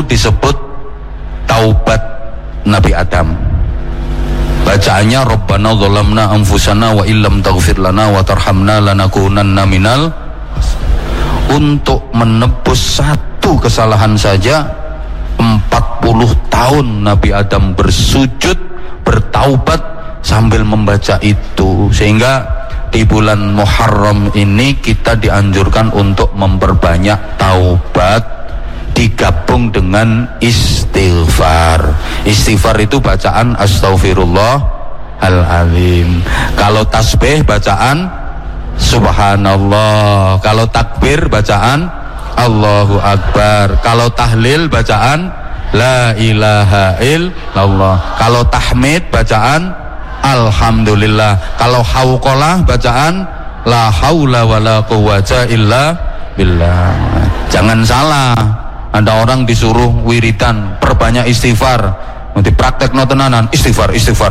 disebut taubat Nabi Adam. Bacaannya Rabbana zalamna anfusana wa illam taghfir lana wa tarhamna lanakunanna minal. Untuk menebus satu kesalahan saja 40 tahun Nabi Adam bersujud, bertaubat sambil membaca itu. Sehingga di bulan Muharram ini kita dianjurkan untuk memperbanyak taubat digabung dengan istighfar. Istighfar itu bacaan astaghfirullahaladzim. Kalau tasbih bacaan subhanallah. Kalau takbir bacaan Allahu Akbar. Kalau tahlil bacaan la ilaha illallah. Kalau tahmid bacaan alhamdulillah. Kalau hauqalah bacaan la haula wala quwwata illa billah. Jangan salah, ada orang disuruh wiridan perbanyak istighfar, nanti praktek tenanan istighfar.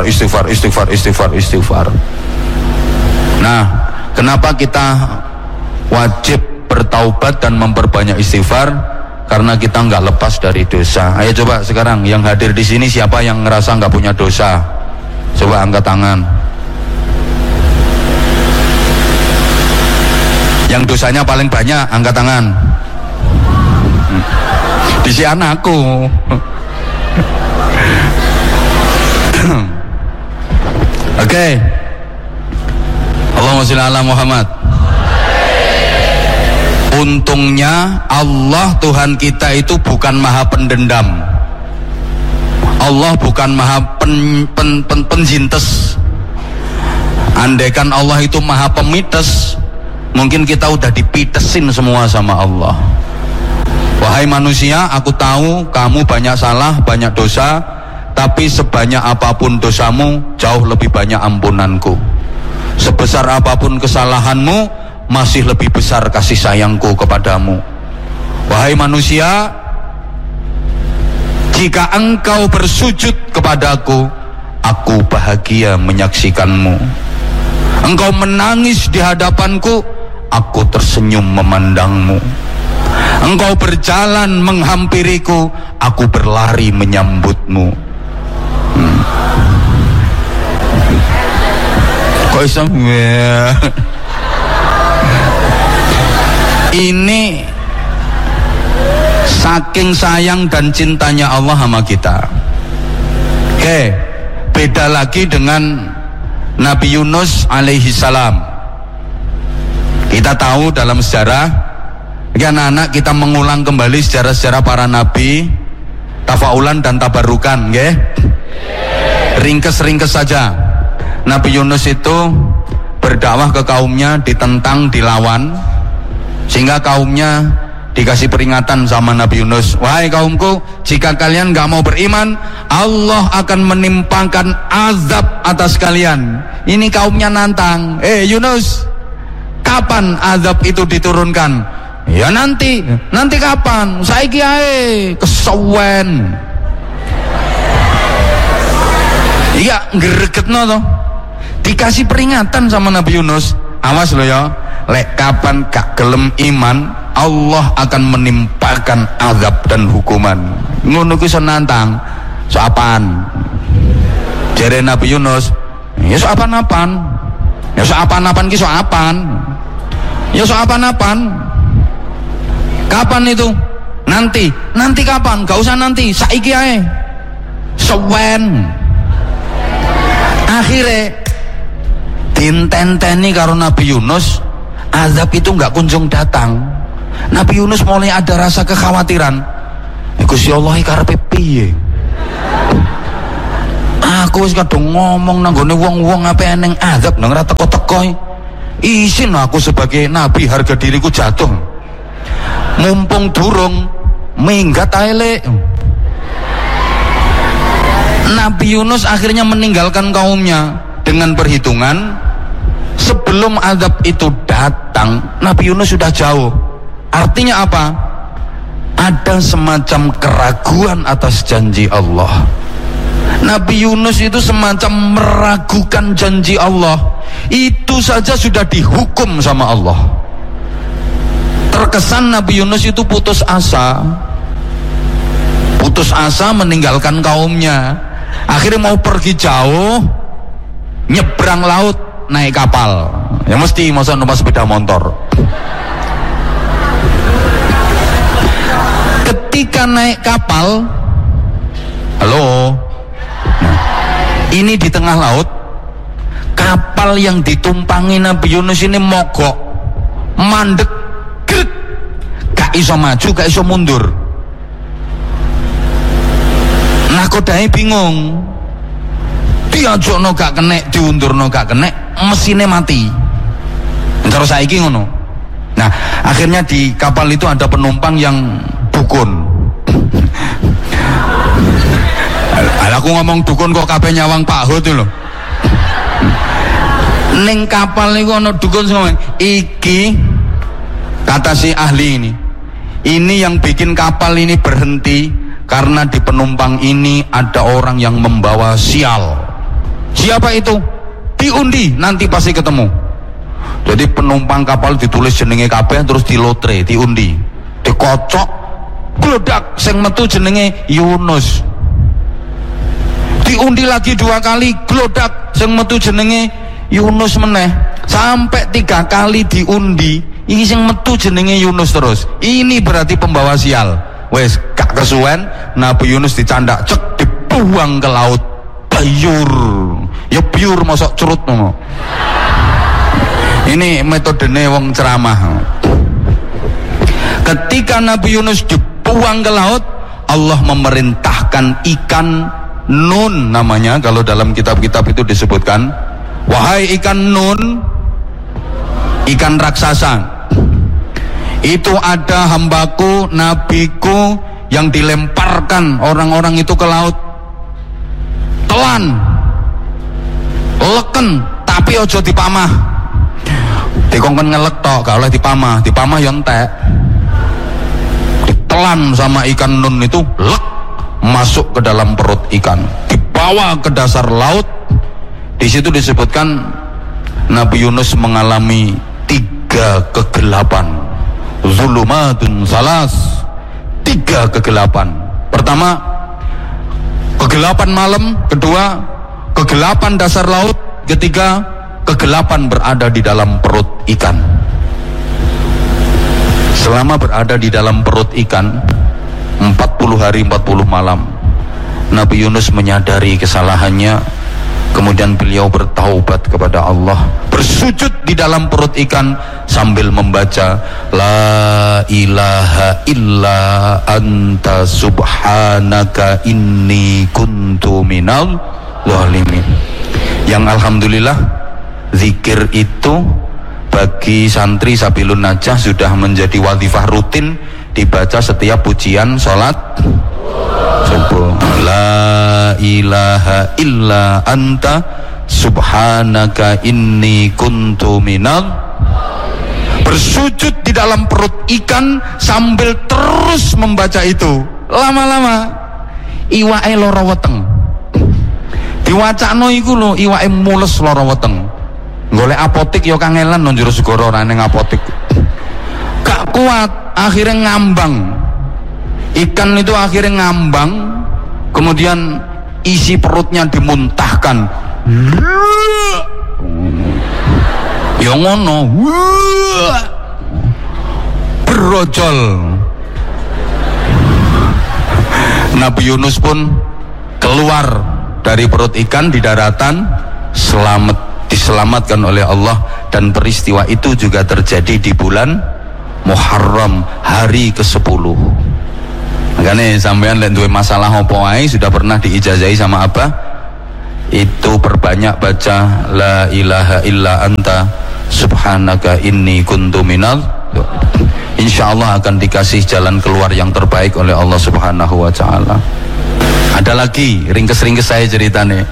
Nah, kenapa kita wajib bertaubat dan memperbanyak istighfar? Karena kita nggak lepas dari dosa. Ayo coba sekarang yang hadir di sini siapa yang ngerasa nggak punya dosa? Coba angkat tangan. Yang dosanya paling banyak angkat tangan. Disi anakku. Oke. Allahumma sholli ala Muhammad. Untungnya Allah Tuhan kita itu bukan maha pendendam. Allah bukan maha penjintes. Andaikan Allah itu maha pemites, mungkin kita udah dipitesin semua sama Allah. Wahai manusia, aku tahu kamu banyak salah, banyak dosa, tapi sebanyak apapun dosamu, jauh lebih banyak ampunanku. Sebesar apapun kesalahanmu, masih lebih besar kasih sayangku kepadamu. Wahai manusia, jika engkau bersujud kepadaku, aku bahagia menyaksikanmu. Engkau menangis di hadapanku, aku tersenyum memandangmu. Engkau berjalan menghampiriku, aku berlari menyambutmu. Kok iso? Ini saking sayang dan cintanya Allah sama kita. Oke, beda lagi dengan Nabi Yunus alaihi salam. Kita tahu dalam sejarah, anak-anak kita mengulang kembali sejarah-sejarah para nabi, tafaulan dan tabarukan, nggih. Ringkes-ringkes saja. Nabi Yunus itu berdakwah ke kaumnya, ditentang, dilawan, sehingga kaumnya dikasih peringatan sama Nabi Yunus. Wahai kaumku, jika kalian gak mau beriman, Allah akan menimpakan azab atas kalian. Ini kaumnya nantang. Yunus, kapan azab itu diturunkan? Ya nanti kapan? Saiki ae kesuwen. Iya, gregetno to. Dikasih peringatan sama Nabi Yunus. Awas lo ya, lek kapan gak gelem iman, Allah akan menimpakan azab dan hukuman. Ngono ku senantang. So apaan? Jere Nabi Yunus, ya so apaan-apaan. Ya so apaan-apaan ki so apaan. Ya so apaan-apaan. Kapan itu? Nanti kapan? Gak usah nanti, saiki ae. Sewen. Akhirnya dintenteni karo Nabi Yunus, azab itu nggak kunjung datang. Nabi Yunus mulai ada rasa kekhawatiran. Gusti Allah iki karepe piye? Aku wis kadung ngomong nang gone wong-wong ape eneng azab nang ora teko-teko. Isin aku sebagai nabi harga diriku jatuh. Mumpung durung minggat ae lek. Nabi Yunus akhirnya meninggalkan kaumnya dengan perhitungan sebelum azab itu datang, Nabi Yunus sudah jauh. Artinya apa? Ada semacam keraguan atas janji Allah. Nabi Yunus itu semacam meragukan janji Allah. Itu saja sudah dihukum sama Allah. Terkesan Nabi Yunus itu putus asa. putus asa meninggalkan kaumnya, akhirnya mau pergi jauh, nyebrang laut naik kapal, ya mesti masa numpak sepeda motor. Ketika naik kapal, halo, nah, ini di tengah laut, kapal yang ditumpangi Nabi Yunus ini mogok, mandek, grek, gak iso maju, gak iso mundur. Nakodai bingung, diajokno gak kenek, diundurno gak kenek, mesinnya mati. Terus saiki ngono. Nah, akhirnya di kapal itu ada penumpang yang dukun. Aku ngomong dukun kok kabeh nyawang Pak Hud lho. Ning kapal niku ana dukun sing ngomong, iki kata si ahli ini yang bikin kapal ini berhenti karena di penumpang ini ada orang yang membawa sial. Siapa itu? Diundi, nanti pasti ketemu. Jadi penumpang kapal ditulis jenenge kabeh, terus dilotre, diundi, dikocok, gledak sing metu jenenge Yunus. Diundi lagi 2 kali, gledak sing metu jenenge Yunus meneh. Sampai 3 kali diundi, ini sing metu jenenge Yunus terus. Ini berarti pembawa sial. Wes gak kesuwen, Nabi Yunus dicandak, cek, dibuang ke laut. Biur, ya biur mosok curut ngono. Ini metodene wong ceramah. Ketika Nabi Yunus dibuang ke laut, Allah memerintahkan ikan Nun namanya, kalau dalam kitab-kitab itu disebutkan, wahai ikan Nun, ikan raksasa, itu ada hambaku, nabiku yang dilemparkan orang-orang itu ke laut. Telan, leken, tapi ojo dipamah. Dikongkon ngelek tok, gak oleh dipamah. Dipamah ya entek. Ditelan sama ikan Nun itu, lek, masuk ke dalam perut ikan, dibawa ke dasar laut. Di situ disebutkan Nabi Yunus mengalami 3 kegelapan. Zulumatun salas, 3 kegelapan. Pertama, kegelapan malam. Kedua, kegelapan dasar laut. Ketiga, kegelapan berada di dalam perut ikan. Selama berada di dalam perut ikan 40 hari 40 malam, Nabi Yunus menyadari kesalahannya. Kemudian beliau bertaubat kepada Allah, bersujud di dalam perut ikan sambil membaca La ilaha illa anta subhanaka inni kuntu minal zalimin. Yang alhamdulillah zikir itu bagi santri Sabilun Najah sudah menjadi wadhifah rutin, dibaca setiap pujian sholat subuh. La ilaha illa anta subhanaka inni kuntu minal. Bersujud di dalam perut ikan sambil terus membaca itu. Lama-lama iwake lara weteng. Diwacakno iku lho, iwake mules lara weteng. Golek apotik ya kangelan nang jero segara ora ning apotik. Gak kuat, akhirnya ngambang. Ikan itu akhirnya ngambang, kemudian isi perutnya dimuntahkan. Ya ngono, berojol. Nabi Yunus pun keluar dari perut ikan di daratan, diselamatkan oleh Allah. Dan peristiwa itu juga terjadi di bulan Muharram, hari ke-10. Makanya sampean lek duwe masalah apa wae sudah pernah diijazahi sama apa? Itu perbanyak baca la ilaha illa anta subhanaka inni kuntu minal. Insyaallah akan dikasih jalan keluar yang terbaik oleh Allah Subhanahu wa taala. Ada lagi ringkes-ringkes saya ceritane.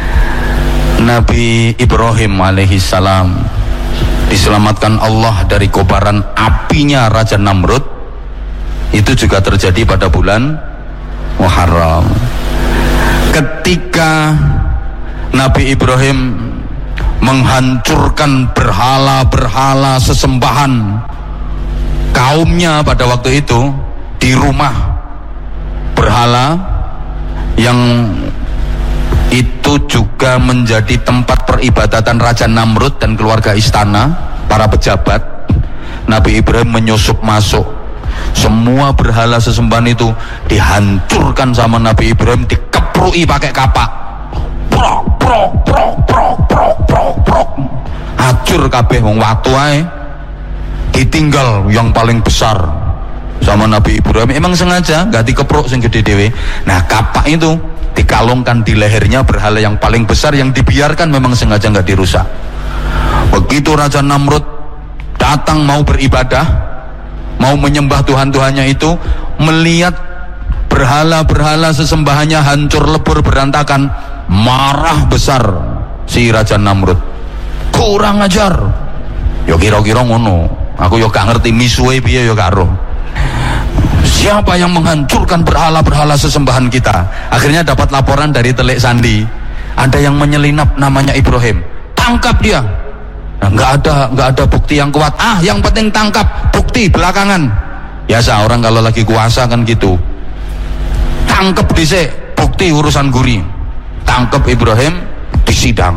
Nabi Ibrahim alaihi salam diselamatkan Allah dari kobaran apinya Raja Namrud. Itu juga terjadi pada bulan Muharram. Ketika Nabi Ibrahim menghancurkan berhala-berhala sesembahan kaumnya pada waktu itu di rumah berhala yang itu juga menjadi tempat peribadatan Raja Namrud dan keluarga istana, para pejabat. Nabi Ibrahim menyusup masuk. Semua berhala sesembahan itu dihancurkan sama Nabi Ibrahim, dikeprui pakai kapak. Prok prok prok prok prok prok prok. Hancur kabeh wong watu ae. Ditinggal yang paling besar sama Nabi Ibrahim. Emang sengaja gak dikepruk sing gede dewe. Nah, kapak itu dikalungkan di lehernya berhala yang paling besar yang dibiarkan memang sengaja nggak dirusak. Begitu Raja Namrud datang mau beribadah, mau menyembah Tuhan-Tuhannya itu, melihat berhala-berhala sesembahannya hancur lebur berantakan, marah besar si Raja Namrud. Kurang ajar. Yo kira-kira ngono. Aku yo gak ngerti misuwe piye yo karo. Siapa yang menghancurkan berhala-berhala sesembahan kita? Akhirnya dapat laporan dari Telik Sandi, ada yang menyelinap namanya Ibrahim. Tangkap dia. Nah, nggak ada bukti yang kuat. Yang penting tangkap, bukti belakangan. Biasa orang kalau lagi kuasa kan gitu. Tangkap dhisik, bukti urusan guri. Tangkap Ibrahim, disidang.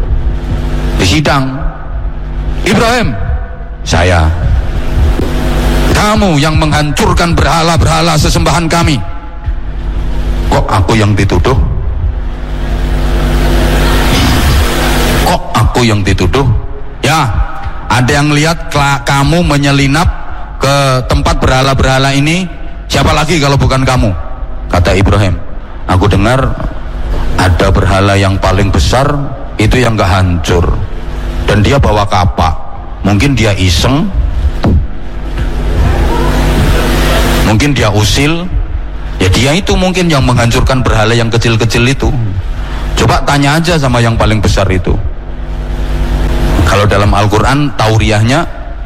Ibrahim, saya. Kamu yang menghancurkan berhala-berhala sesembahan kami. Kok aku yang dituduh? Ya, ada yang lihat kamu menyelinap ke tempat berhala-berhala ini. Siapa lagi kalau bukan kamu? Kata Ibrahim. Aku dengar ada berhala yang paling besar itu yang gak hancur, dan dia bawa kapak. Mungkin dia iseng, mungkin dia usil, ya dia itu mungkin yang menghancurkan berhala yang kecil-kecil itu. Coba tanya aja sama yang paling besar itu. Kalau dalam Al-Quran tauriahnya,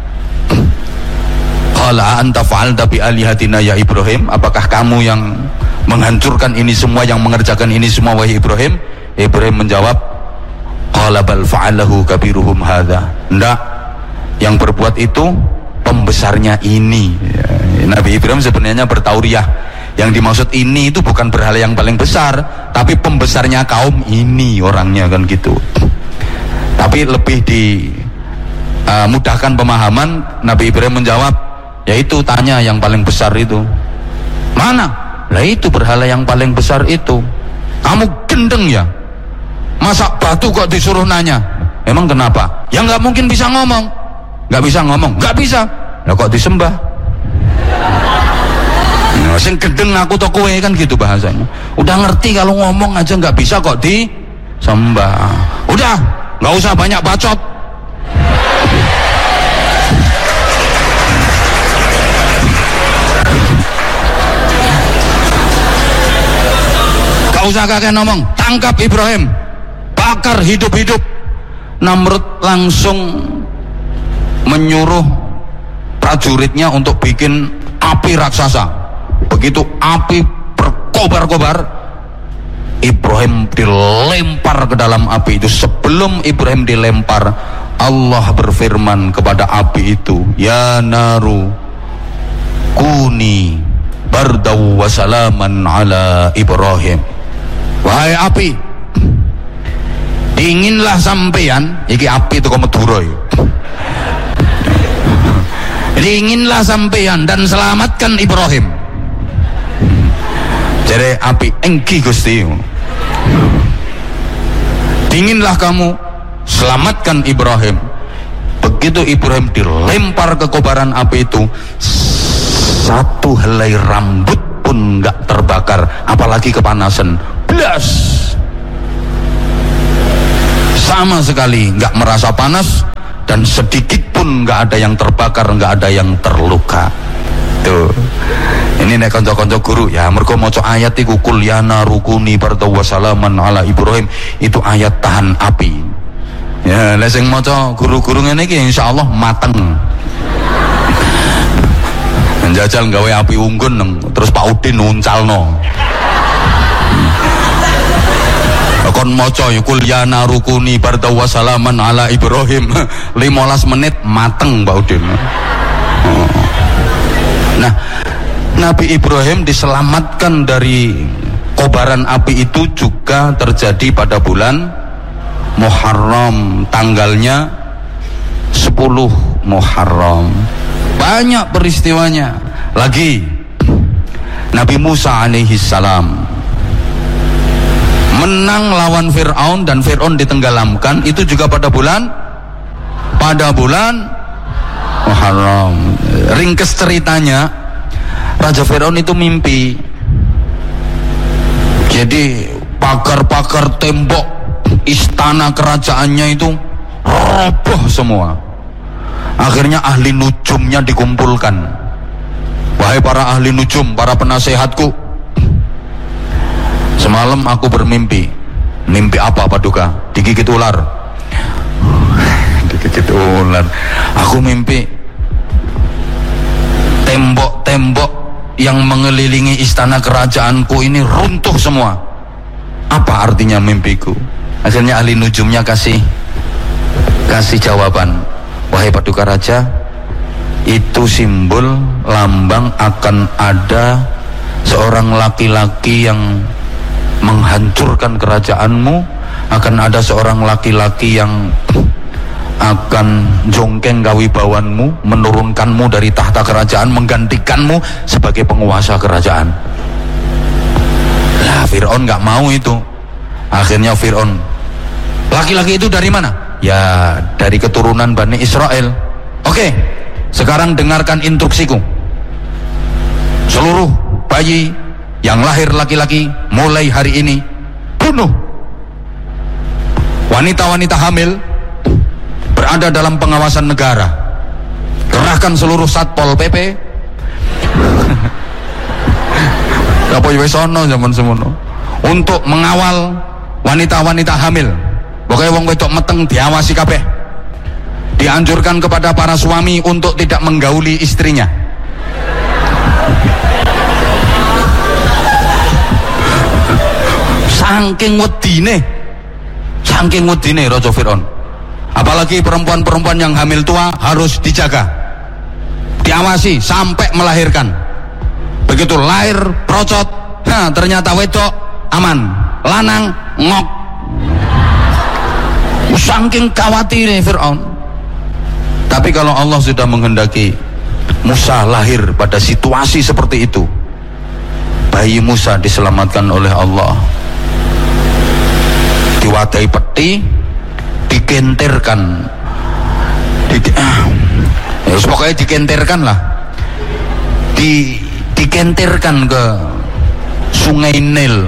qala anta fa'alta bi alihatina ya Ibrahim, apakah kamu yang menghancurkan ini semua, yang mengerjakan ini semua wahai Ibrahim? Ibrahim menjawab, qala bal fa'alahu kabiruhum hadza. Enggak, yang berbuat itu pembesarnya ini. Nabi Ibrahim sebenarnya bertauriah, yang dimaksud ini itu bukan berhala yang paling besar, tapi pembesarnya kaum ini orangnya, kan gitu. Tapi lebih dimudahkan pemahaman, Nabi Ibrahim menjawab, yaitu tanya yang paling besar itu mana? Lah itu berhala yang paling besar itu. Kamu gendeng ya, masa batu kok disuruh nanya? Emang kenapa? Ya nggak mungkin bisa ngomong. Nggak bisa. Lah kok disembah? Nah, sing gendeng aku to kowe, kan gitu bahasanya. Udah ngerti kalau ngomong aja nggak bisa kok disembah. Udah, nggak usah banyak bacot. Gak usah kakek ngomong, tangkap Ibrahim, bakar hidup-hidup. Namrud langsung menyuruh prajuritnya untuk bikin api raksasa. Begitu api berkobar-kobar, Ibrahim dilempar ke dalam api itu. Sebelum Ibrahim dilempar, Allah berfirman kepada api itu, ya naru kuni bardaw wa salaman ala Ibrahim. Wahai api, dinginlah sampean. Iki api itu kok Madura ya. Dinginlah sampean dan selamatkan Ibrahim. Jadi api, engki Gusti, dinginlah kamu, selamatkan Ibrahim. Begitu Ibrahim dilempar ke kobaran api itu, satu helai rambut pun nggak terbakar, apalagi kepanasan. Blas, sama sekali nggak merasa panas, dan sedikit pun nggak ada yang terbakar, nggak ada yang terluka. Tuh, ini nek konco-konco guru ya, mergo maca ayat iku kul ya narukuni bardaw wasalaman ala Ibrahim, itu ayat tahan api. Ya, lek sing maca guru-guru ngene iki insyaallah mateng. Menjajal gawe api unggun terus Pak Udin nuncalno. Kon maca ya kul ya narukuni bardaw wasalaman ala Ibrahim, 15 menit mateng Pak Udin. Nah, Nabi Ibrahim diselamatkan dari kobaran api itu juga terjadi pada bulan Muharram, tanggalnya 10 Muharram. Banyak peristiwanya. Lagi Nabi Musa alaihi salam menang lawan Fir'aun dan Fir'aun ditenggelamkan, itu juga pada bulan Muharram. Ringkes ceritanya, Raja Fir'aun itu mimpi. Jadi pagar-pagar tembok istana kerajaannya itu roboh semua. Akhirnya ahli nujumnya dikumpulkan. Wahai para ahli nujum, para penasehatku, semalam aku bermimpi. Mimpi apa Paduka? Digigit ular. Digigit ular. Aku mimpi tembok-tembok yang mengelilingi istana kerajaanku ini runtuh semua. Apa artinya mimpiku? Akhirnya ahli nujumnya kasih jawaban. Wahai Paduka Raja, itu simbol lambang akan ada seorang laki-laki yang menghancurkan kerajaanmu, akan ada seorang laki-laki yang akan jongkeng kawibawanmu, menurunkanmu dari tahta kerajaan, menggantikanmu sebagai penguasa kerajaan. Lah Fir'aun nggak mau itu. Akhirnya Fir'aun, laki-laki itu dari mana? Ya dari keturunan Bani Israel. Oke, sekarang dengarkan instruksiku. Seluruh bayi yang lahir laki-laki mulai hari ini bunuh. Wanita-wanita hamil berada dalam pengawasan negara. Kerahkan seluruh Satpol PP. Apa wis ono zaman semono untuk mengawal wanita-wanita hamil. Pokoknya wong wedok meteng diawasi kabeh. Dianjurkan kepada para suami untuk tidak menggauli istrinya. Saking wedine Raja Fir'aun. Apalagi perempuan-perempuan yang hamil tua harus dijaga, diawasi sampai melahirkan. Begitu lahir procot, ternyata wedok aman, lanang ngok. Saking khawatirnya Fir'aun. Tapi kalau Allah sudah menghendaki Musa lahir pada situasi seperti itu, bayi Musa diselamatkan oleh Allah. Diwadahi peti, dikentirkan, ya pokoknya dikentirkan lah, dikentirkan ke Sungai Nil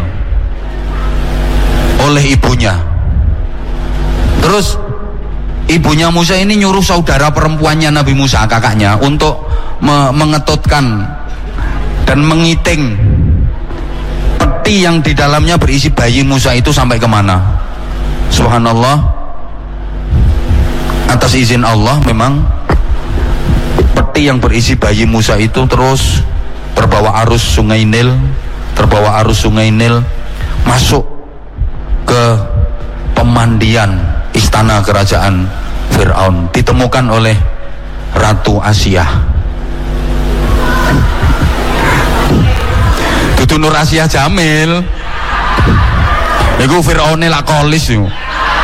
oleh ibunya. Terus ibunya Musa ini nyuruh saudara perempuannya Nabi Musa, kakaknya, untuk mengetutkan dan mengiting peti yang di dalamnya berisi bayi Musa itu sampai kemana. Subhanallah, atas izin Allah memang peti yang berisi bayi Musa itu terus terbawa arus Sungai Nil, masuk ke pemandian istana kerajaan Fir'aun, ditemukan oleh Ratu Asia. Dudu Nur Asia Jamil. Iku Fir'aune lak kolis yo.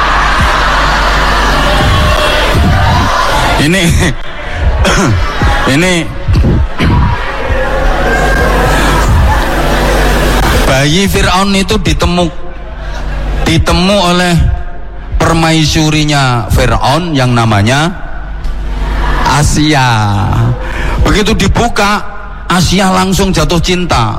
Ini bayi Fir'aun itu ditemu oleh permaisurinya Fir'aun yang namanya Asia. Begitu dibuka, Asia langsung jatuh cinta.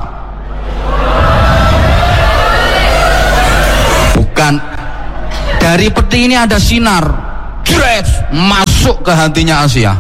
Bukan, dari peti ini ada sinar, masuk ke hatinya Asia.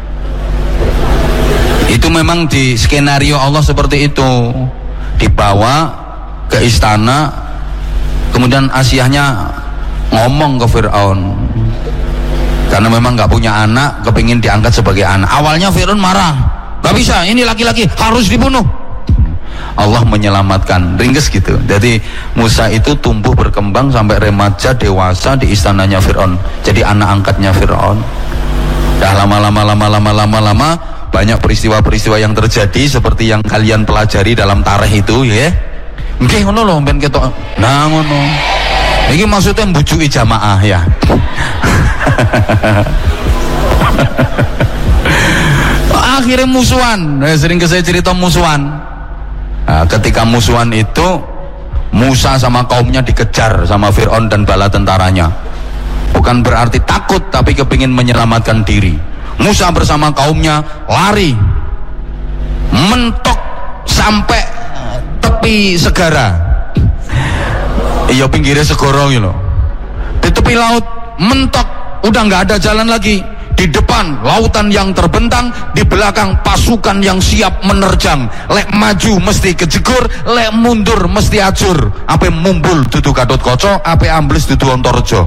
Itu memang di skenario Allah seperti itu. Dibawa ke istana, kemudian Asianya ngomong ke Fir'aun, karena memang gak punya anak, kepingin diangkat sebagai anak. Awalnya Fir'aun marah, gak bisa, ini laki-laki harus dibunuh. Allah menyelamatkan, ringkes gitu. Jadi Musa itu tumbuh berkembang sampai remaja dewasa di istananya Fir'aun, jadi anak angkatnya Fir'aun. Dah lama-lama banyak peristiwa-peristiwa yang terjadi seperti yang kalian pelajari dalam tarikh itu ya. Nggih ngono lho ben ketok. Nah ngono. Iki maksudnya mbujuki jamaah ya. Akhirnya musuhan. Sering saya cerita musuhan. Nah, ketika musuhan itu Musa sama kaumnya dikejar sama Fir'aun dan bala tentaranya. Bukan berarti takut, tapi kepingin menyelamatkan diri. Musa bersama kaumnya lari, mentok sampai tepi segara. Iya pinggirnya segoro gitu. Di tepi laut mentok, udah nggak ada jalan lagi. Di depan lautan yang terbentang, di belakang pasukan yang siap menerjang. Lek maju mesti kejegur, lek mundur mesti ajur. Ape mumbul dudu Gatot Kaca, ape ambles dudu Antareja.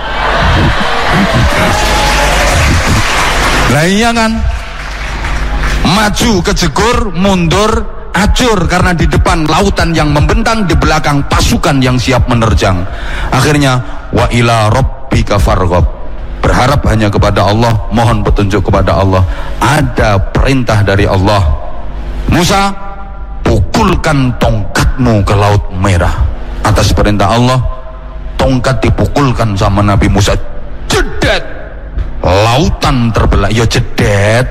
Lah iya kan? Maju kejegur, mundur ajur, karena di depan lautan yang membentang, di belakang pasukan yang siap menerjang. Akhirnya wa ila rabbika farghab. Berharap hanya kepada Allah, mohon petunjuk kepada Allah. Ada perintah dari Allah. Musa, pukulkan tongkatmu ke Laut Merah. Atas perintah Allah, tongkat dipukulkan sama Nabi Musa. Jedet, lautan terbelah. Ya jedet.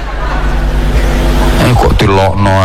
Kok dilokno.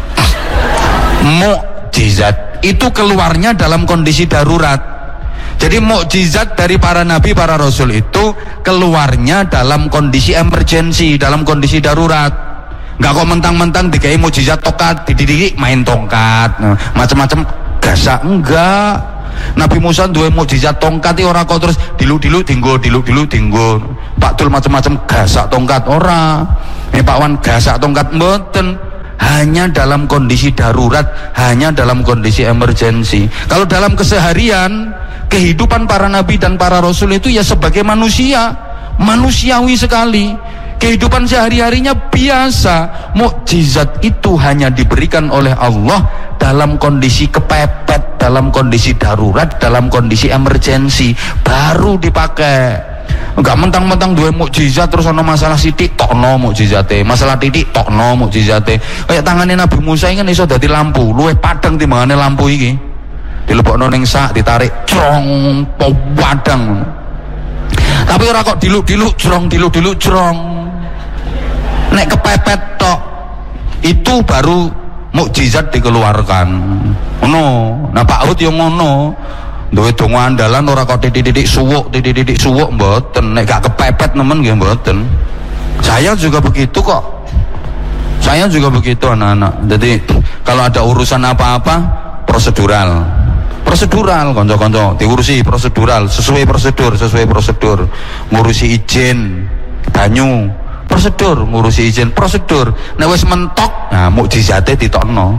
Mukjizat itu keluarnya dalam kondisi darurat. Jadi mukjizat dari para nabi, para rasul itu keluarnya dalam kondisi emergensi, dalam kondisi darurat. Nggak kok mentang-mentang dikai mukjizat tongkat, dididik main tongkat, macam-macam gasak, enggak. Nabi Musa duwe mukjizat tongkat iki ora kok terus dilu-dilu dinggo. Pak Tul macam-macam gasak tongkat ora. Pak Wan gasak tongkat mboten. Hanya dalam kondisi darurat, hanya dalam kondisi emergensi. Kalau dalam keseharian, kehidupan para nabi dan para rasul itu ya sebagai manusia, manusiawi sekali. Kehidupan sehari-harinya biasa. Mukjizat itu hanya diberikan oleh Allah dalam kondisi kepepet, dalam kondisi darurat, dalam kondisi emergensi, baru dipakai. Enggak mentang-mentang dua mukjizat terus ana masalah sithik tokno mukjizate, masalah titik tokno mukjizate. Kayak tangane Nabi Musa iki kan iso dadi lampu, luwih padhang timbangane lampu iki. Dilebokno ning sak, ditarik crong padhang. Tapi ora kok diluk-diluk crong. Nek kepepet tok itu baru mukjizat dikeluarkan. Ngono. Nah Pak Hud yo ngono. Duwe donga andalan ora kok titik-titik suwuk mboten. Nek gak kepepet nemen nggih mboten. Saya juga begitu kok. Saya juga begitu anak-anak. Jadi kalau ada urusan apa-apa prosedural, konco-konco diurusi prosedural, sesuai prosedur. Ngurusi izin banyu, prosedur, ngurusi izin prosedur. Nek wis mentok, nah mukjizate ditokno.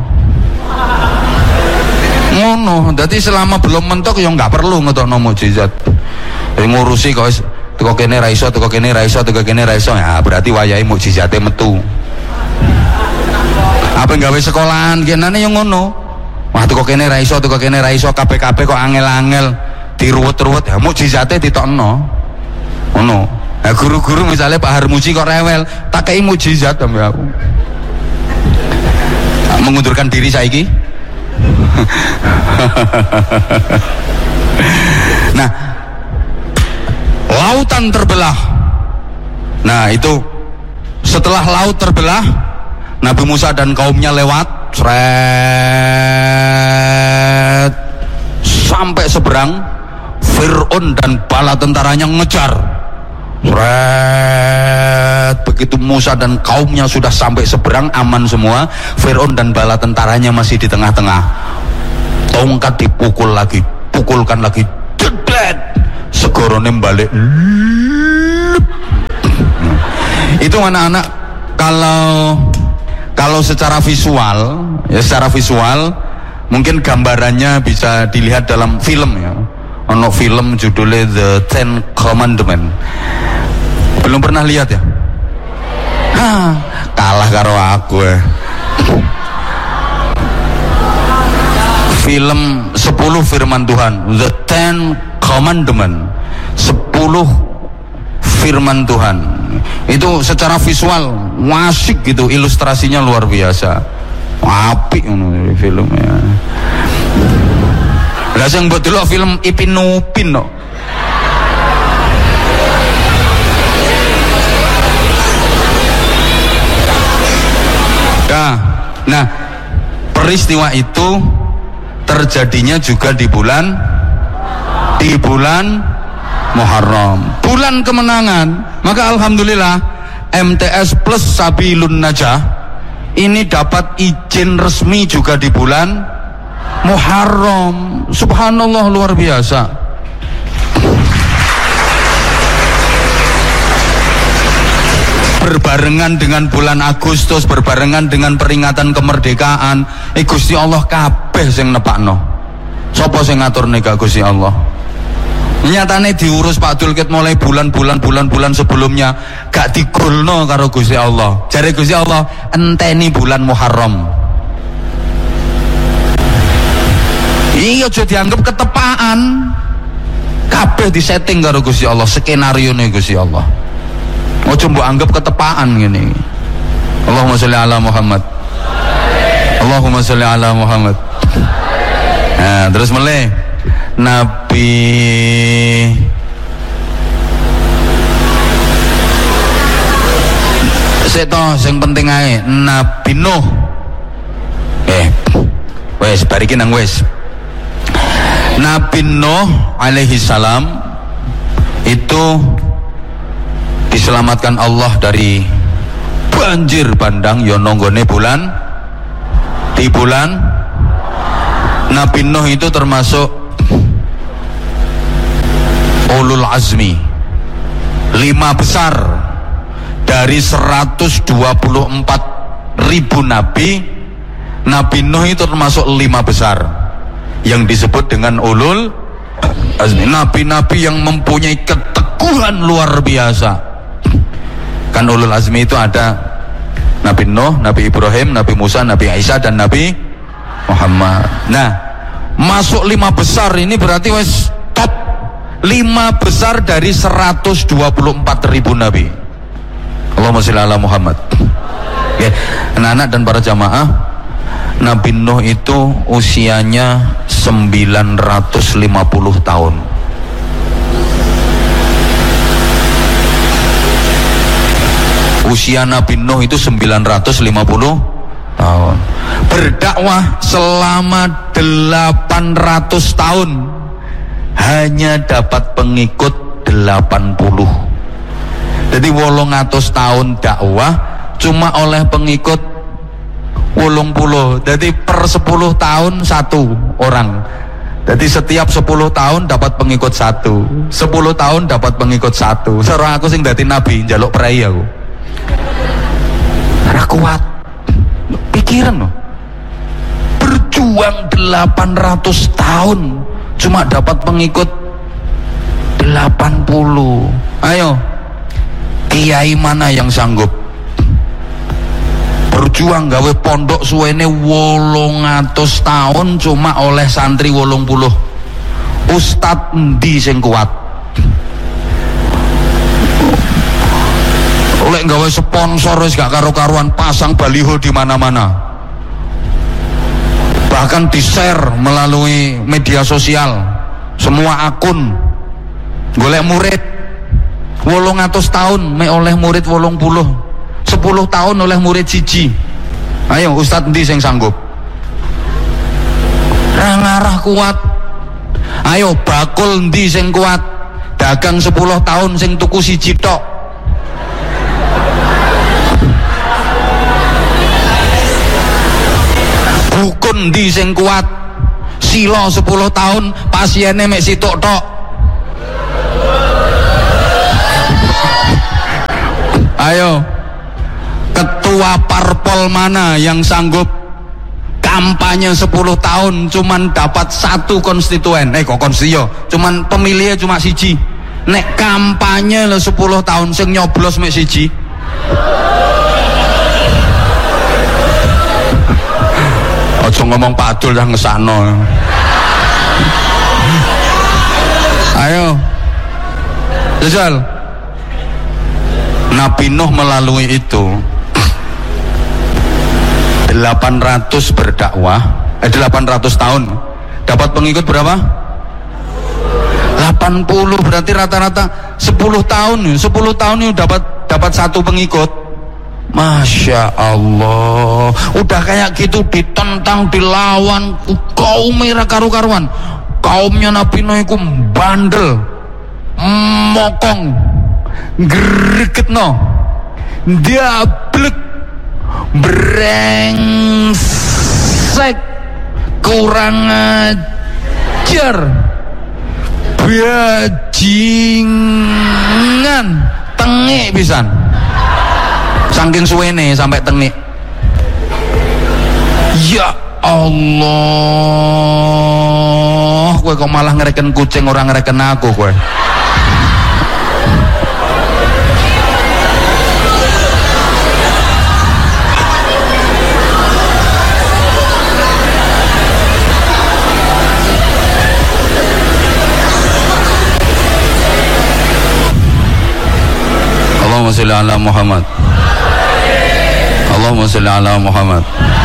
Ngono, jadi selama belum mentok ya nggak perlu ngetokno mukjizat. Jadi ngurusi kok teko kene ra iso, ya berarti wayahe mukjizate metu. Apa gawe sekolahan kenane yo ngono. Wah teko kene ra iso, kabeh kok angel-angel diruwet-ruwet, ya mukjizate ditokno. Ngono. Nah guru-guru misalnya Pak Harmuji kok rewel, tak kei mukjizat sampe aku. Mengundurkan diri saiki. Nah, lautan terbelah. Nah itu setelah laut terbelah, Nabi Musa dan kaumnya lewat sampai seberang. Fir'aun dan bala tentaranya ngejar. Begitu Musa dan kaumnya sudah sampai seberang, aman semua, Fir'aun dan bala tentaranya masih di tengah-tengah. Tongkat pukulkan lagi, jedet, segorone balik. Itu anak-anak kalau secara visual mungkin gambarannya bisa dilihat dalam film ya. Ono film judulnya The Ten Commandments. Belum pernah lihat ya? Kalah karo aku ya. Film 10 firman Tuhan, The Ten Commandments, 10 firman Tuhan. Itu secara visual asik gitu, ilustrasinya luar biasa. Apik ngono filmnya. Lah sing mbok delok film Ipin Upin no. Nah, peristiwa itu terjadinya juga di bulan Muharram, bulan kemenangan. Maka alhamdulillah MTS Plus Sabilun Najah ini dapat izin resmi juga di bulan Muharram. Subhanallah, luar biasa. Berbarengan dengan bulan Agustus, berbarengan dengan peringatan kemerdekaan, Gusti Allah kabeh sing nepakno. Sapa sing ngatur nek Gusti Allah? Nyatane diurus Pak Dulkit mulai bulan sebelumnya, gak digolno karo Gusti Allah. Jare Gusti Allah, enteni bulan Muharram. Iya, aja dianggap ketepaan. Kabeh disetting karo Gusti Allah, skenarione Gusti Allah. Ojo mbok anggap ketepaan gini. Allahumma sholli ala Muhammad. Allahumma sholli ala Muhammad. Nah, terus mulai Nabi seto sing penting ae Nabi Nuh. Wes bariki nang wes. Nabi Nuh alaihi salam itu diselamatkan Allah dari banjir bandang ya nonggone di bulan Nabi Nuh itu termasuk ulul azmi, 5 besar dari 124.000 nabi. Nabi Nuh itu termasuk 5 besar yang disebut dengan ulul azmi, nabi-nabi yang mempunyai keteguhan luar biasa. Kan ulul azmi itu ada Nabi Nuh, Nabi Ibrahim, Nabi Musa, Nabi Isa, dan Nabi Muhammad. Nah, masuk 5 besar ini berarti wes top 5 besar dari 124.000 nabi. Allahumma sholli ala Muhammad. Oke, anak-anak dan para jamaah, Nabi Nuh itu usianya 950 tahun. Usia Nabi Nuh itu 950 tahun. Berdakwah selama 800 tahun, hanya dapat pengikut 80. Jadi 800 tahun dakwah cuma oleh pengikut 80. Jadi per 10 tahun 1 orang. Jadi setiap 10 tahun dapat pengikut 1, 10 tahun dapat pengikut 1. Sareng aku sing dadi nabi njaluk prei aku. Ora kuat pikiran loh. Berjuang 800 tahun cuma dapat pengikut 80. Ayo, kiai mana yang sanggup berjuang gawe pondok suwene 800 tahun cuma oleh santri 80? Ustad endi sing kuat? Oleh gawe sponsor wis gak karo-karuan, pasang baliho di mana-mana, bahkan di-share melalui media sosial, semua akun. Golek murid 800 tahun mek oleh murid 80, 10 tahun oleh murid siji. Ayo ustad endi sing sanggup? Ra ngarah kuat. Ayo bakul endi sing kuat? Dagang 10 tahun sing tuku siji tok. Dukun di sing kuat? Silo 10 tahun pasiennya mek sitok tok. Ayo, ketua parpol mana yang sanggup kampanye 10 tahun cuman dapat 1 konstituen? Kok konstituen? Cuman pemilihnya cuma siji. Nek kampanye 10 tahun sing nyoblos mek siji. Ojo ngomong Pak Adul yang ngesakno. Ayo jajal. Nabi Nuh melalui itu 800 berdakwah, 800 tahun dapat pengikut berapa? 80, berarti rata-rata 10 tahun 10 tahun ini dapat satu pengikut. Masya Allah, udah kayak gitu ditentang, dilawan, kaum merah karu-karuan. Kaumnya Nabi Nuh itu bandel, mokong, gregetno, diablek, brengsek, kurang ajar, bajingan, tengik pisan. Saking suwene sampai tengik. Ya Allah, kowe kok malah ngereken kucing, orang ngereken aku kowe. Allahumma sholli ala Muhammad. Allahumma sholli ala Muhammad.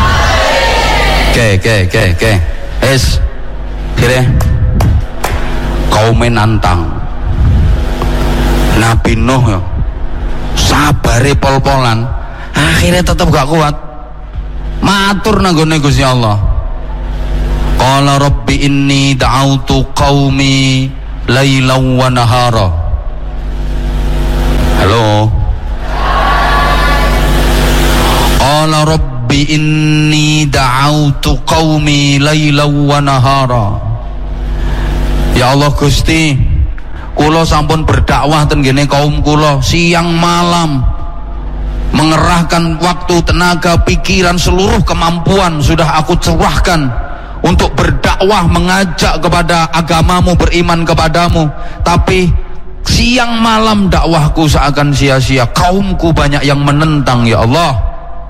Oke. Kira kaum nantang Nabi Nuh ya. Sabare pol-polan, akhirnya tetap gak kuat. Matur nanggone Gusti Allah. Qala rabbi inni da'autu qaumi lailan wa nahara. Halo. Qala rabbi inni da'autu qaumi lailan wa nahara. Ya Allah Gusti, kula sampun berdakwah ten ngene kaum kula siang malam, mengerahkan waktu, tenaga, pikiran, seluruh kemampuan sudah aku curahkan untuk berdakwah, mengajak kepada agamamu, beriman kepadamu, tapi siang malam dakwahku seakan sia-sia. Kaumku banyak yang menentang ya Allah.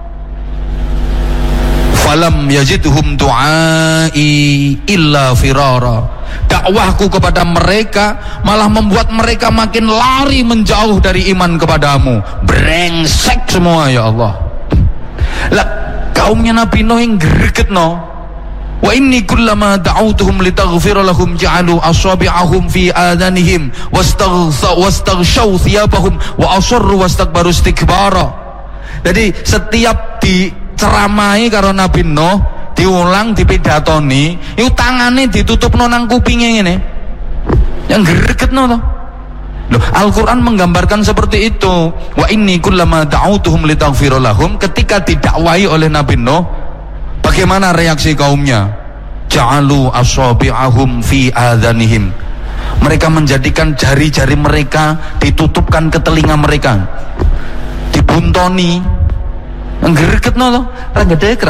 Falam yazidhum du'ai illa firara. Dakwahku kepada mereka malah membuat mereka makin lari menjauh dari iman kepadamu. Brengsek semua ya Allah. Lah kaumnya Nabi Nuh yang gregetno. Wa inni kullama da'awtuhum litaghfira lahum ja'alu asabi'ahum fi adanihim wastaghshaw thiyabahum wa asarru wastakbaru istikbara. Jadi setiap diceramai karo Nabi Nuh, diulang, dipidatoni, itu tangane ditutupno nang kupinge ngene. Yang gregetno to. Loh, Al-Qur'an menggambarkan seperti itu. Wa inni kullama da'awtuhum litaghfira lahum, ketika didakwahi oleh Nabi Nuh, bagaimana reaksi kaumnya? Ja'alu asabi'ahum fi adhanihim. Mereka menjadikan jari-jari mereka ditutupkan ke telinga mereka, dibuntoni. Nggereketno to, ranggedek.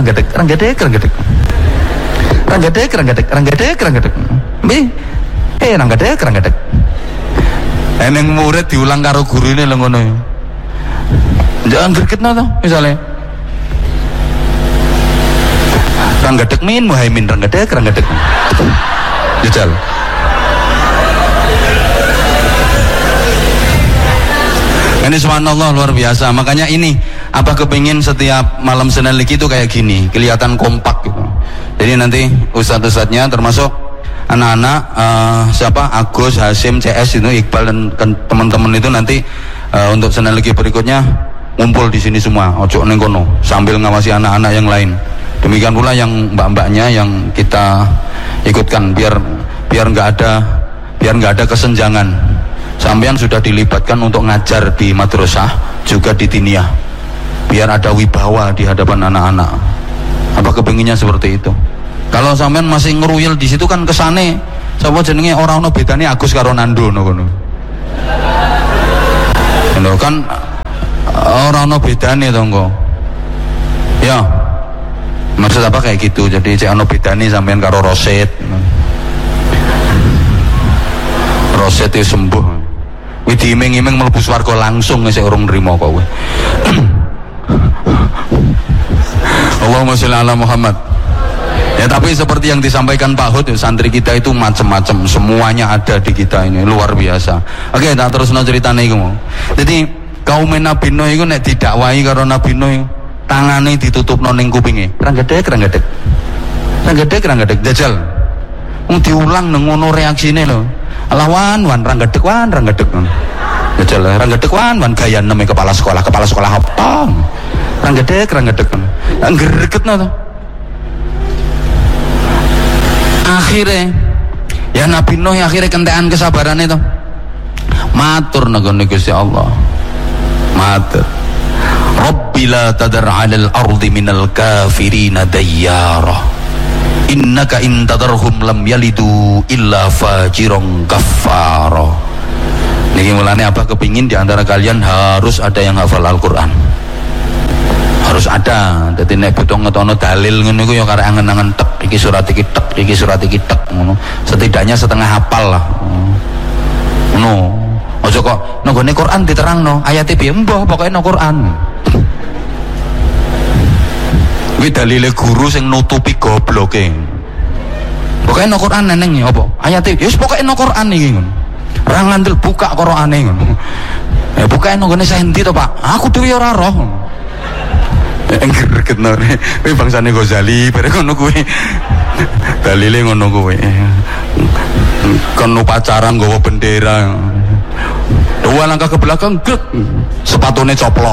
Ranggedek. Eneng murid diulang karo gurune lho ngono. Jangan nggereketno to, misale. Ranggedek min Muhaimin, ranggedek. Jajal. Ini subhanallah luar biasa. Makanya ini apa kepingin setiap malam Senin Legi itu kayak gini, kelihatan kompak gitu. Jadi nanti ustadz-ustadznya termasuk anak-anak siapa Agus, Hasim, CS itu Iqbal dan teman-teman itu nanti untuk Senin Legi berikutnya ngumpul di sini semua, ojo neng kono sambil ngawasi anak-anak yang lain. Demikian pula yang mbak-mbaknya yang kita ikutkan biar nggak ada kesenjangan. Sampean sudah dilibatkan untuk ngajar di madrasah juga di diniyah, biar ada wibawa di hadapan anak-anak. Apa kepinginnya seperti itu? Kalau sampean masih ngeruyel di situ kan kesane sapa jenenge ora ono bedane Agus karo Nando ngono. Lho kan ora ono bedane to engko. Ya. Maksud apa kayak gitu? Jadi cek ono bedane sampean karo Roset. Roset itu sembuh. Wih diiming-iming mlebu swarga langsung sik urung nrimo kok kowe. Allahumma sholli ala Muhammad. Ya tapi seperti yang disampaikan Pak Hud, santri kita itu macam-macam, semuanya ada di kita ini, luar biasa. Oke, tak terusno ceritane iku. Jadi kaum Nabi Nuh iku nek didakwahi karo Nabi Nuh tangane ditutupno ning kupinge rangedek jajal wong diulang nang ngono reaksine lho lawan rangedek jajal rangedek gaya neme kepala sekolah apa rangedek nggereketno to akhirnya ya Nabi Nuh akhirnya kentekan kesabarannya to matur nang Gusti Allah matur Rabbi la tadar 'alal ardi minal kafirina dayyara innaka in tadarhum lam yalidu illa fajiron kaffara. Niki mulane apa kepingin diantara kalian harus ada yang hafal Al-Quran, harus ada. Dadi nek butuh ngetono dalil ngono iku ya karek angen-angen tek iki surat iki tek ngono, setidaknya setengah hafal lah ngono. Ojo kok nggone Quran diterangno ayate piye mbah pokoke nang Quran. Kuwi dalile guru sing nutupi gobloke. Pokoke nang Quran neneng apa? Ayate ya wis pokoke nang Quran iki ngono. Ora ngandel buka Qur'ane ngono. Ya bukae nang gone sendi to, Pak. Aku dhewe ora roh. Ngreketno. Kuwi bangsane Ghazali bareng ngono kuwi. Dalile ngono kuwi. Kon upacara nggawa bendera. Dua langkah ke belakang, grek, sepatunya coplok.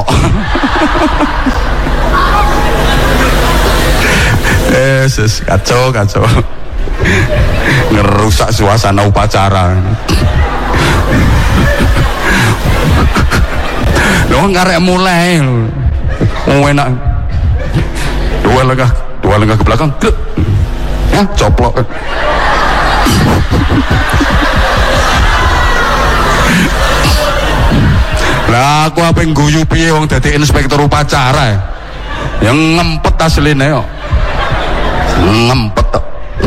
Yesus, kacau. Ngerusak suasana upacara. Loh ngarek mulai. Enak. Dua langkah ke belakang, grek. Ya, coplok. Lah aku apa ngguyu piye wong dadi inspektur upacara ya ngempet asline kok ngempet kok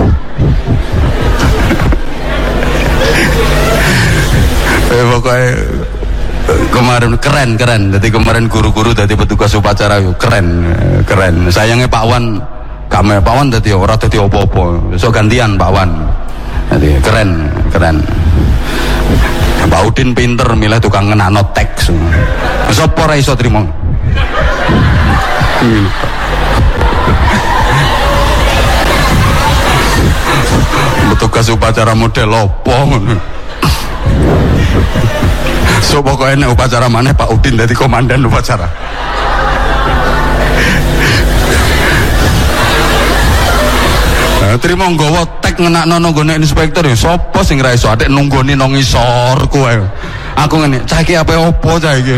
pokoknya kemarin keren jadi kemarin guru-guru dadi petugas upacara yuk keren sayangnya Pak Wan kame Pak Wan dadi ora dadi apa-apa so gantian Pak Wan jadi keren Pak Udin pinter milih tukang ngenakno teks. Sopo ora iso trimo. Petugas upacara model opo ngono. So pokoke nek upacara maneh Pak Udin dadi komandan upacara. Terima nggawa tek ngenakno nang gone inspektur ya sapa sing ra iso atik nunggoni nang ngisor kowe. Aku ngene, cah iki ape opo cah iki.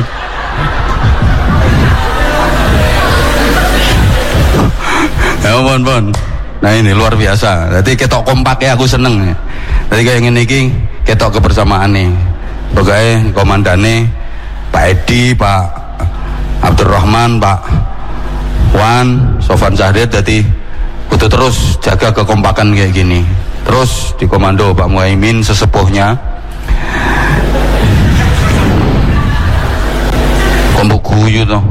Ya bon. Nah ini luar biasa. Dadi ketok kompak ya aku seneng. Dadi kaya ngene iki ketok kebersamaane. Pokoke komandane Pak Edi, Pak Abdurrahman, Pak Wan, Sofan Zahrid dadi kudu terus jaga kekompakan kayak gini. Terus dikomando Pak Muhaimin sesepuhnya. Kombo guyu to.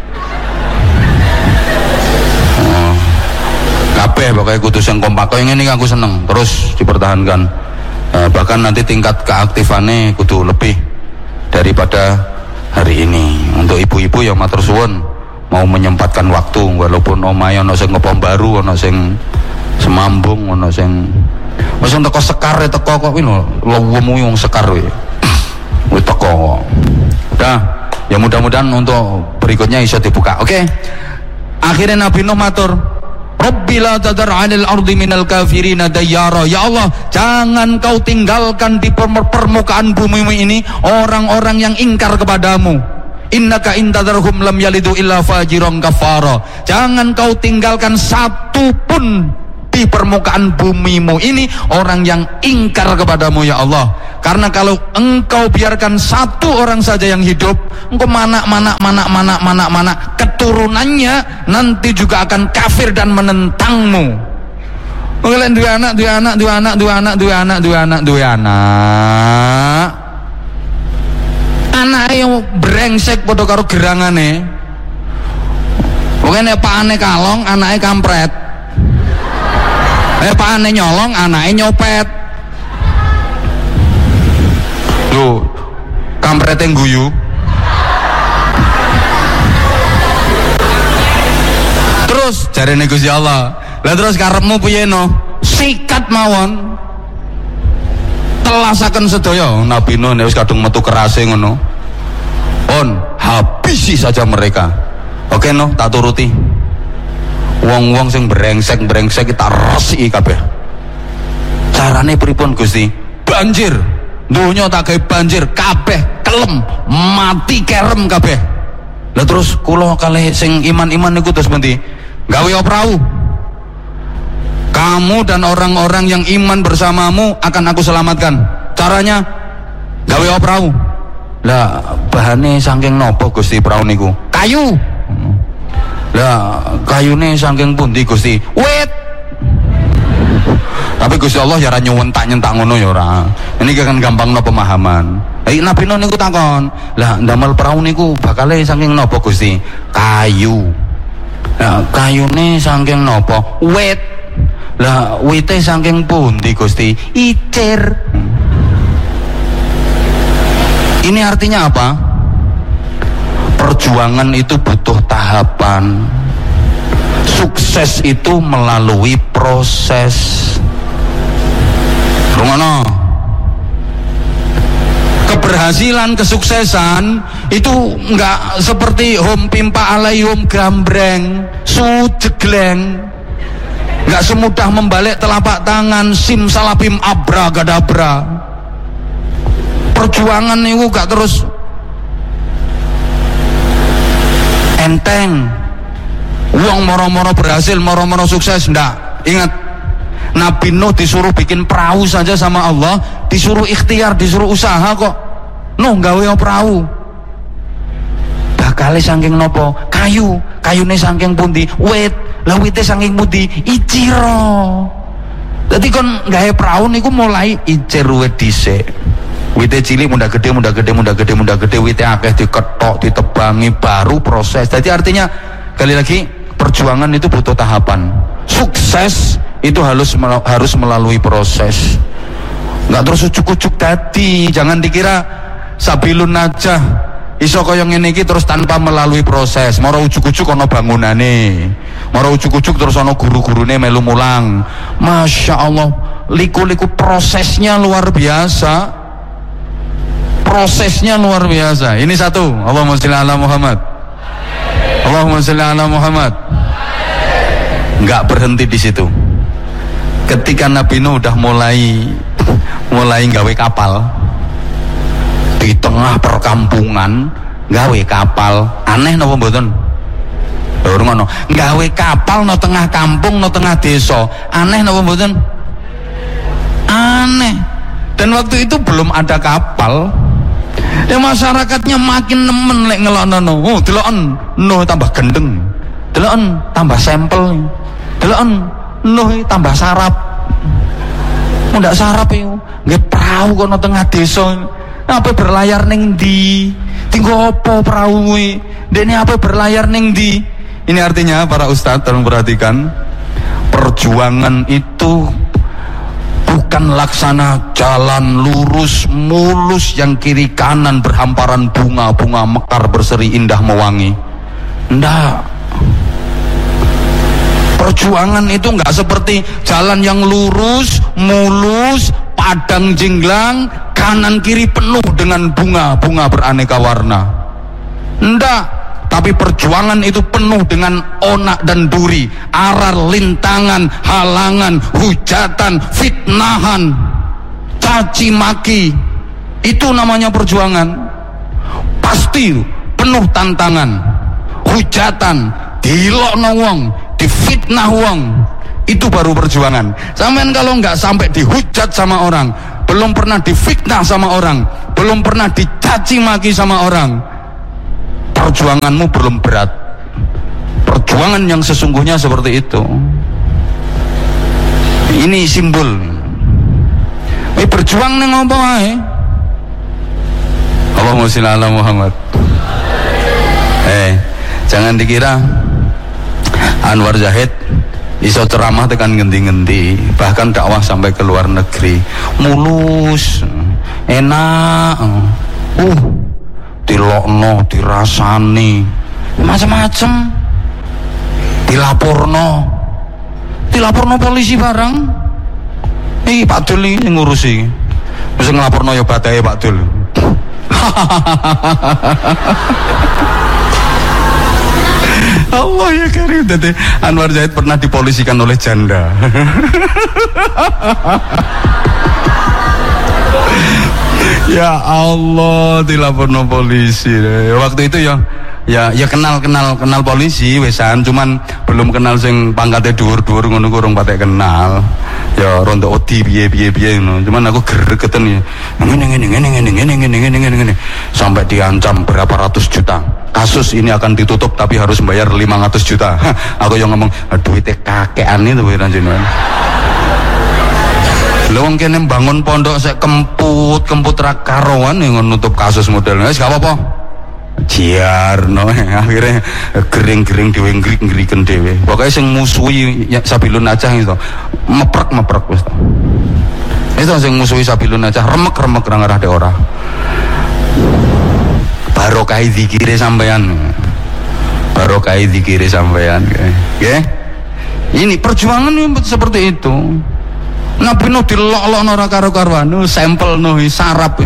Kabeh pokoknya kudu sing kompak. Kaya ngene aku seneng. Terus dipertahankan. Bahkan nanti tingkat keaktifannya kudu lebih daripada hari ini. Untuk ibu-ibu yang matur suwun mau menyempatkan waktu walaupun omahe ana sing ngepom baru, ana sing semambung, ana sing teko sekar teko kok kuwi lho lowemu wong sekar kuwi. Kuwi teko. Udah, ya mudah-mudahan untuk berikutnya bisa dibuka. Oke. Akhirnya Nabi Nuh matur, Rabbi la tadar 'alal ardi minal kafirina dayyara. Ya Allah, jangan kau tinggalkan di permukaan bumi ini orang-orang yang ingkar kepadamu. Innaka intadarhum lam yalidu illa fajiron kafara. Jangan kau tinggalkan satu pun di permukaan bumimu ini orang yang ingkar kepadamu ya Allah. Karena kalau engkau biarkan satu orang saja yang hidup, engkau mana keturunannya nanti juga akan kafir dan menentangmu. Kalian dua anak. Anak yang brengsek padha karo gerangane. Pokoknya pakane kalong, anaknya kampret. Pakane nyolong, anaknya nyopet. Lho, kampretnya guyu. jarene Gusti Allah. Lah terus karepmu piye no? Sikat mawon. Telasaken sedaya Nabi Nuh wis kadung metu kerase ngono. On, habisi saja mereka. Oke no, tak turuti. Wong-wong sing brengsek tak resiki kabeh. Carane pripun Gusti? Banjir. Donya tak gawe banjir kabeh kelem, mati kerem kabeh. Lah terus kula kalih sing iman-iman niku terus pundi? Gawe perahu. Kamu dan orang-orang yang iman bersamamu akan aku selamatkan. Caranya gawe perahu. Lah bahane saking nopo Gusti perahu niku? Kayu. Lah kayune saking pundi Gusti? Wit. Tapi Gusti Allah ya ora nyuwentak-nyentak ngono ya ora. Ini kan gampangno pemahaman. Nabi Nuh niku takon, lah ndamel perahu niku bakale saking nopo Gusti? Kayu. Lah kayune saking nopo? Wit. Lah wite saking pundi Gusti? Icir. Ini artinya apa? Perjuangan itu butuh tahapan. Sukses itu melalui proses. Rungono. Keberhasilan, kesuksesan itu enggak seperti hom pimpa alaihum gambreng, sujegleng. Enggak semudah membalik telapak tangan, simsalabim abragadabra. Perjuangan itu gak terus enteng. Uang moro-moro berhasil, moro-moro sukses, ndak. Ingat, Nabi Nuh disuruh bikin perahu saja sama Allah, disuruh ikhtiar, disuruh usaha kok. Nuh gawe perahu. Bakale saking nopo? Kayu. Kayune saking pundi? Wit. Lah wite saking pundi? Iciro. Dadi kon gawe perahu niku mulai icir wit dhisik. Wite cilik mudah gede, wite akeh diketok, ditebangi, baru proses. Jadi artinya kali lagi perjuangan itu butuh tahapan. Sukses itu harus melalui proses. Nggak terus ucuk-ucuk tadi. Jangan dikira sabilun najah iso kaya ngene iki terus tanpa melalui proses. Moro ucuk-ucuk ana bangunane. Moro ucuk-ucuk terus ana guru-gurune melu mulang. Masya Allah, liku-liku prosesnya luar biasa. Prosesnya luar biasa. Ini satu. Allahumma sholli ala Muhammad. Allahumma sholli ala Muhammad. Enggak berhenti di situ. Ketika Nabi Nuh udah mulai gawe kapal di tengah perkampungan, gawe kapal. Aneh napa mboten? Lho ngono. Gawe kapal no tengah kampung, no tengah desa. Aneh napa mboten? Aneh. Dan waktu itu belum ada kapal. Ya masyarakatnya makin nemen lek ngelokno. Oh, deloken Nuh tambah gendeng. Deloken tambah sampel. Deloken Nuh tambah sarap. Mundak sarap iku. Nggih perahu kono tengah desa. Apa berlayar ning ndi? Tinggo apa perahu kuwi? Dene apa berlayar ning ndi? Ini artinya para ustadz tolong perhatikan. Perjuangan itu bukan laksana jalan lurus mulus yang kiri kanan berhamparan bunga-bunga mekar berseri indah mewangi. Ndak. Perjuangan itu enggak seperti jalan yang lurus mulus padang jinglang kanan kiri penuh dengan bunga-bunga beraneka warna. Ndak. Tapi perjuangan itu penuh dengan onak dan duri, arar, lintangan, halangan, hujatan, fitnahan, caci maki. Itu namanya perjuangan. Pasti penuh tantangan, hujatan, dilokno wong, difitnah wong. Itu baru perjuangan. Sampean kalau nggak sampai dihujat sama orang, belum pernah difitnah sama orang, belum pernah dicaci maki sama orang, perjuanganmu belum berat. Perjuangan yang sesungguhnya seperti itu. Ini simbol. Berjuang ning apa wae? Allahumma sholli ala Muhammad. Jangan dikira Anwar Zahid iso ceramah tekan ngendi-ngendi, bahkan dakwah sampai ke luar negeri. Mulus, enak. Dilokno, dirasani, macam-macam. dilaporno polisi barang. Iki Pak Dul iki ngurusi. Wis nglaporno ya batahe Pak Dul. Allah ya karim. Dadi Anwar Zahid pernah dipolisikan oleh janda. Ya Allah, dilaporno polisi. Waktu itu ya kenal polisi wesan, cuman belum kenal sing pangkate dhuwur-dhuwur ngono ku urung patek kenal. Ya rondo odi piye ngono. Cuman aku gregeten ya. Ngene. Sampai diancam berapa ratus juta. Kasus ini akan ditutup tapi harus bayar 500 juta. Aku yang ngomong, duitnya kakean itu jenengan. Lha wong kene bangun pondok sek kemput ra karoan ngono nutup kasus modelnya. Wis gak apa-apa. Jiarno akhirnya gering-gering dhewe ngriken dhewe. Pokoke sing musuhi Sabilun Najah itu meprek wis to. Itu sing musuhi Sabilun Najah remek-remek ra ngarah de ora. Barokah zikire sampean. Nggih. Ini perjuangan seperti itu. Nabi Nuh dilok-lokno ora karo-karuan, sampel Nuh sarap.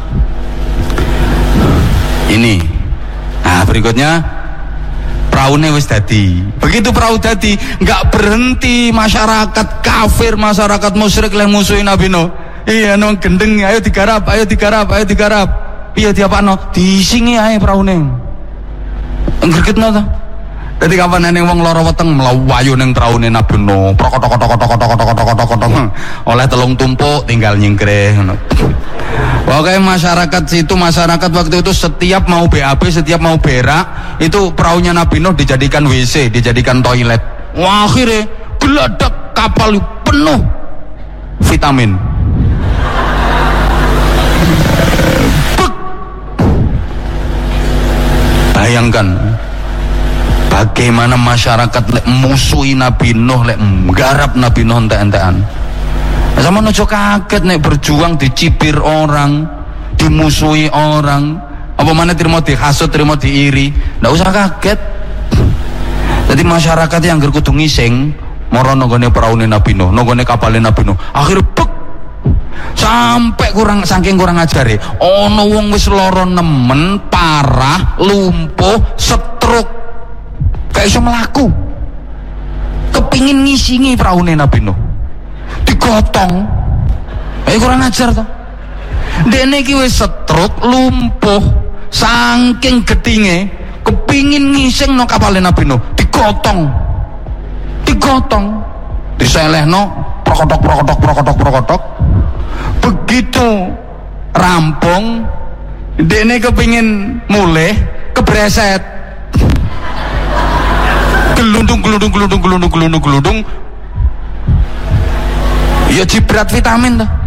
Ini. Nah, berikutnya praune wis dadi. Begitu perahu dadi, enggak berhenti masyarakat kafir, masyarakat musyrik yang musuhin Nabi Nuh. Iya, nang gendeng, ayo digarap. Iya diapakno? Diisingi ae praune. Ngreketno ta. Dadi kapan neng wong lara weteng mlayu ning praune Nabi Nuh, prokotok. Oleh telung tumpuk tinggal nyingkreh ngono. Pokoknya masyarakat waktu itu setiap mau BAB, setiap mau berak, itu perahunya Nabi Nuh dijadikan WC, dijadikan toilet. Wah, akhirnya geladak kapal penuh vitamin. Bayangkan bagaimana masyarakat lek musuhi Nabi Nuh, lek nggarap Nabi Nuh entek-entekan. Sama nojo kaget nek berjuang dicibir orang, dimusuhi orang, apa mana terima dihasut, terima diiri. Ndak usah kaget. Jadi masyarakat yang kudu ngising moro nggone peraune Nabi Nuh, nggone kapale Nabi Nuh. Akhir bek sampai saking kurang ajare. Ono wong wis lara nemen, parah, lumpuh, stroke. Kayak iso mlaku. Kepingin ngisingi peraune Nabi Nuh. Digotong. Kurang ajar toh. Dene iki wis stroke, lumpuh, saking gedinge, kepingin ngising no kapale Nabi Nuh, digotong. Diselehno prokotok. Begitu rampung, dene kepingin mulih, kebreset. Gelundung. Ya cibrat vitamin tuh.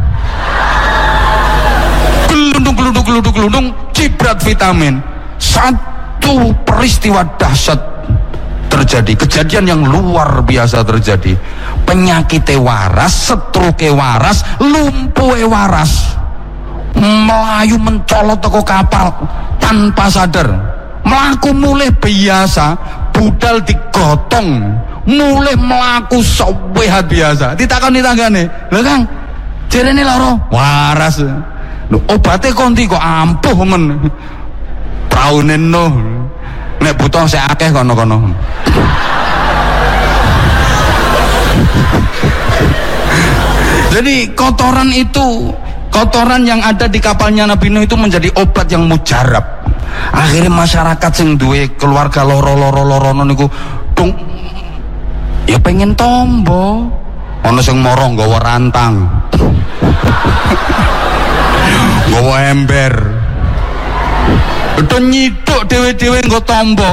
Gelundung cibrat vitamin. Satu peristiwa dahsyat terjadi, kejadian yang luar biasa terjadi. Penyakit waras, stroke waras, lumpuh waras. Melayu mencolot toko kapal tanpa sadar. Melaku mulai biasa, budal digotong, mulai melaku sehat biasa. Ditakoni tanggane, lho Kang, jarene lara waras. Lho obate konti kok ampuh men. Praune Nuh. Nek butuh sik akeh kono-kono. Jadi kotoran yang ada di kapalnya Nabi Nuh itu menjadi obat yang mujarab. Akhirnya masyarakat sing duwe keluarga loro niku dong ya pengen tombo. Ana sing mara nggawa rantang. Nggawa ember. Betul nyiduk dhewe-dhewe nggo tombo.